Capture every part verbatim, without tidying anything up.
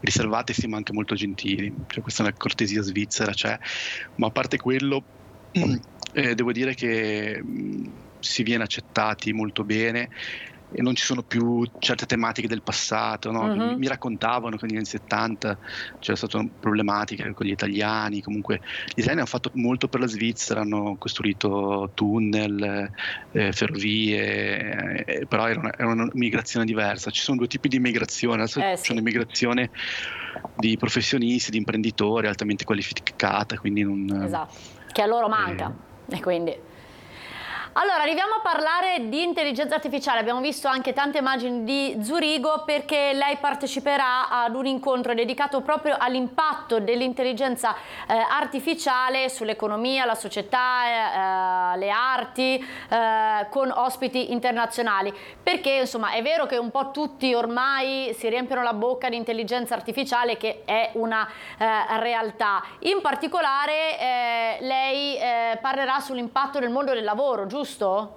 riservate sì, ma anche molto gentili, cioè questa è una cortesia svizzera, cioè, ma a parte quello eh, devo dire che mh, si viene accettati molto bene e non ci sono più certe tematiche del passato, no? Mi, Mhm. mi raccontavano che negli anni settanta c'era stata problematica con gli italiani, comunque gli italiani hanno fatto molto per la Svizzera, hanno costruito tunnel, eh, ferrovie, eh, però era una, era una migrazione diversa. Ci sono due tipi di migrazione, adesso Eh c'è sì, un'immigrazione di professionisti, di imprenditori altamente qualificata, quindi non... esatto, che a loro manca. eh, E quindi... Allora, arriviamo a parlare di intelligenza artificiale. Abbiamo visto anche tante immagini di Zurigo perché lei parteciperà ad un incontro dedicato proprio all'impatto dell'intelligenza eh, artificiale sull'economia, la società, eh, le arti, eh, con ospiti internazionali. Perché, insomma, è vero che un po' tutti ormai si riempiono la bocca di intelligenza artificiale, che è una eh, realtà. In particolare eh, lei eh, parlerà sull'impatto nel mondo del lavoro, giusto?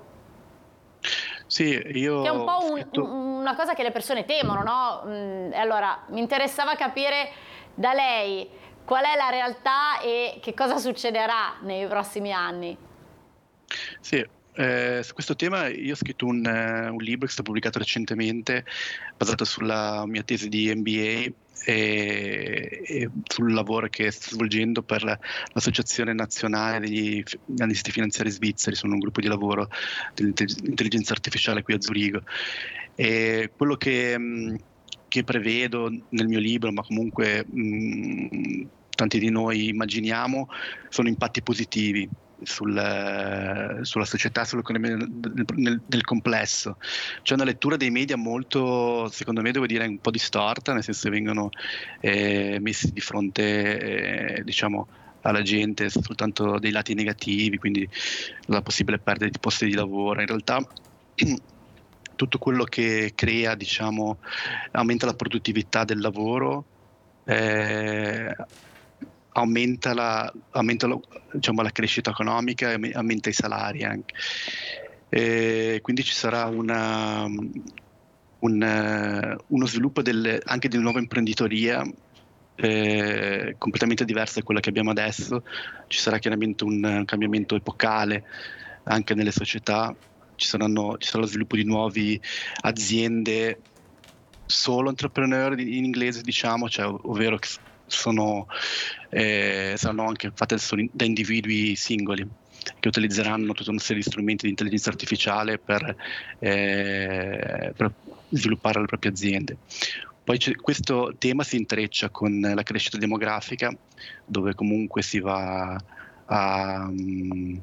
Sì, io Che è un ho po' un- scritto... una cosa che le persone temono, no? Mm, e allora mi interessava capire da lei qual è la realtà e che cosa succederà nei prossimi anni. Sì, eh, su questo tema io ho scritto un, eh, un libro che è stato pubblicato recentemente, basato sulla mia tesi di M B A e, e sul lavoro che sto svolgendo per l'Associazione Nazionale degli F- Analisti Finanziari Svizzeri, sono un gruppo di lavoro dell'intelligenza artificiale qui a Zurigo. E quello che, mh, che prevedo nel mio libro, ma comunque mh, tanti di noi immaginiamo, sono impatti positivi sul, sulla società, sull'economia nel, nel, nel complesso. C'è una lettura dei media molto, secondo me, devo dire, un po' distorta, nel senso che vengono eh, messi di fronte, eh, diciamo, alla gente soltanto dei lati negativi, quindi la possibile perdita di posti di lavoro. In realtà tutto quello che crea, diciamo, aumenta la produttività del lavoro, eh, aumenta la, aumenta la, diciamo, la crescita economica e aumenta i salari anche. E quindi ci sarà una, un, eh, uno sviluppo del, anche di nuova imprenditoria eh, completamente diversa da quella che abbiamo adesso. Ci sarà chiaramente un, un cambiamento epocale anche nelle società, ci, saranno, ci sarà lo sviluppo di nuove aziende solo entrepreneur in inglese, diciamo, cioè, ovvero che sono, eh, saranno anche fatte da individui singoli che utilizzeranno tutta una serie di strumenti di intelligenza artificiale per, eh, per sviluppare le proprie aziende. Poi questo tema si intreccia con la crescita demografica, dove comunque si va a... Um,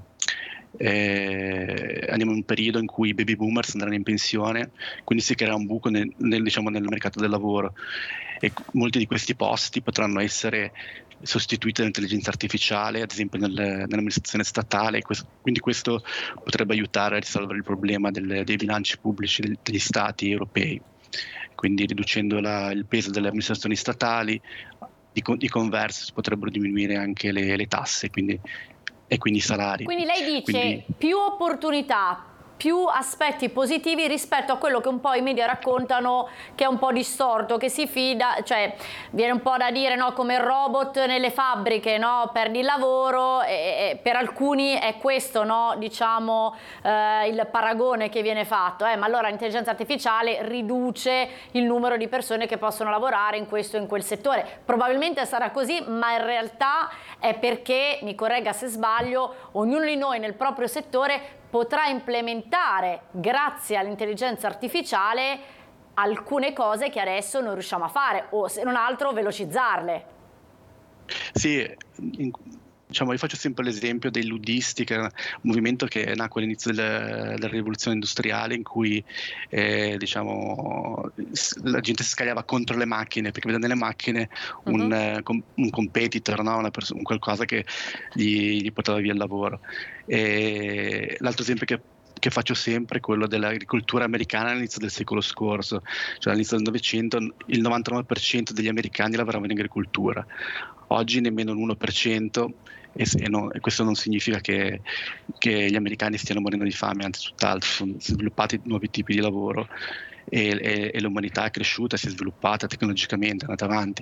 eh, andiamo in un periodo in cui i baby boomers andranno in pensione, quindi si creerà un buco nel, nel, diciamo, nel mercato del lavoro e molti di questi posti potranno essere sostituiti dall'intelligenza artificiale, ad esempio nel, nell'amministrazione statale, questo, quindi questo potrebbe aiutare a risolvere il problema del, dei bilanci pubblici degli, degli stati europei, quindi riducendo la, il peso delle amministrazioni statali, di, di converso si potrebbero diminuire anche le, le tasse, quindi e quindi i salari. Quindi lei dice Quindi... più opportunità, più aspetti positivi rispetto a quello che un po' i media raccontano, che è un po' distorto, che si fida, cioè viene un po' da dire, no, come il robot nelle fabbriche, no, perdi il lavoro, e, e per alcuni è questo, no, diciamo eh, il paragone che viene fatto, eh, ma allora l'intelligenza artificiale riduce il numero di persone che possono lavorare in questo e in quel settore. Probabilmente sarà così, ma in realtà è perché, mi corregga se sbaglio, ognuno di noi nel proprio settore potrà implementare, grazie all'intelligenza artificiale, alcune cose che adesso non riusciamo a fare, o se non altro velocizzarle. Sì, in, diciamo, io faccio sempre l'esempio dei luddisti, che è un movimento che nacque all'inizio della, della rivoluzione industriale, in cui eh, diciamo, la gente si scagliava contro le macchine, perché vedeva nelle macchine un, uh-huh. un competitor, no? Una persona, un qualcosa che gli, gli portava via il lavoro. E l'altro esempio che che faccio sempre è quello dell'agricoltura americana all'inizio del secolo scorso, cioè all'inizio del Novecento il novantanove per cento degli americani lavoravano in agricoltura, oggi nemmeno l'uno per cento e, e, no, e questo non significa che, che gli americani stiano morendo di fame, anzi tutt'altro, sono sviluppati nuovi tipi di lavoro e, e, e l'umanità è cresciuta, si è sviluppata tecnologicamente, è andata avanti.